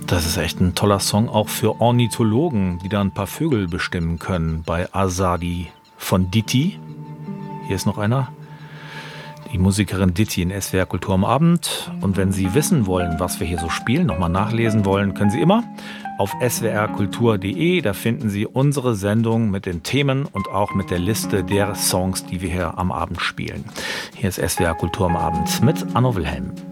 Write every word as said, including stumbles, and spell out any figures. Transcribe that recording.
Das ist echt ein toller Song, auch für Ornithologen, die da ein paar Vögel bestimmen können. Bei Azadi von Ditti. Hier ist noch einer. Die Musikerin Ditti in S W R Kultur am Abend. Und wenn Sie wissen wollen, was wir hier so spielen, nochmal nachlesen wollen, können Sie immer auf s w r kultur punkt d e. Da finden Sie unsere Sendung mit den Themen und auch mit der Liste der Songs, die wir hier am Abend spielen. Hier ist S W R Kultur am Abend mit Anno Wilhelm.